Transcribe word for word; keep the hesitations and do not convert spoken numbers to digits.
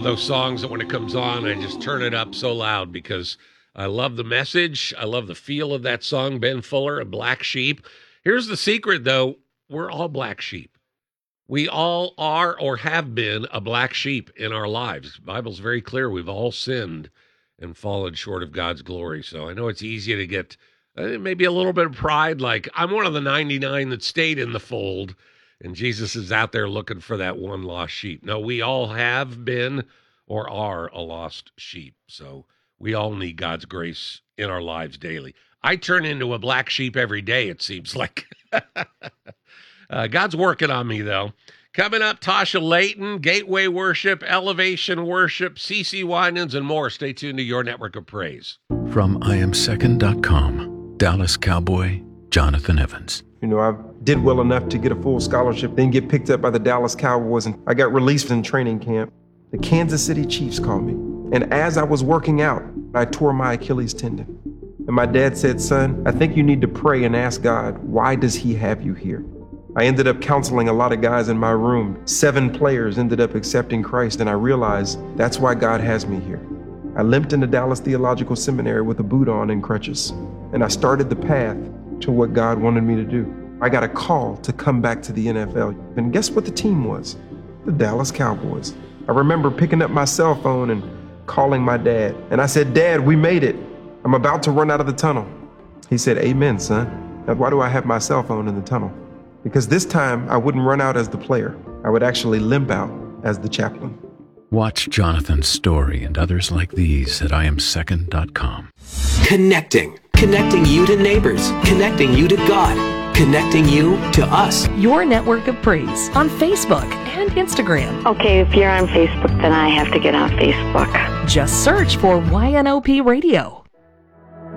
those songs that when it comes on, I just turn it up so loud because I love the message. I love the feel of that song, Ben Fuller, A Black Sheep. Here's the secret, though. We're all black sheep. We all are or have been a black sheep in our lives. The Bible's very clear. We've all sinned and fallen short of God's glory. So I know it's easy to get uh, maybe a little bit of pride, like I'm one of the ninety-nine that stayed in the fold, and Jesus is out there looking for that one lost sheep. No, we all have been or are a lost sheep. So we all need God's grace in our lives daily. I turn into a black sheep every day, it seems like. uh, God's working on me, though. Coming up, Tasha Layton, Gateway Worship, Elevation Worship, C C Winans, and more. Stay tuned to your network of praise. From I am second dot com, Dallas Cowboy, Jonathan Evans. You know, I did well enough to get a full scholarship, then get picked up by the Dallas Cowboys, and I got released from training camp. The Kansas City Chiefs called me. And as I was working out, I tore my Achilles tendon. And my dad said, son, I think you need to pray and ask God, why does he have you here? I ended up counseling a lot of guys in my room. Seven players ended up accepting Christ, and I realized that's why God has me here. I limped into Dallas Theological Seminary with a boot on and crutches, and I started the path to what God wanted me to do. I got a call to come back to the N F L, and guess what the team was? The Dallas Cowboys. I remember picking up my cell phone and calling my dad, and I said, Dad, we made it. I'm about to run out of the tunnel. He said, amen, son. Now, why do I have my cell phone in the tunnel? Because this time I wouldn't run out as the player. I would actually limp out as the chaplain. Watch Jonathan's story and others like these at I am second dot com. Connecting. Connecting you to neighbors. Connecting you to God. Connecting you to us. Your network of praise on Facebook and Instagram. Okay, if you're on Facebook, then I have to get on Facebook. Just search for Y N O P Radio.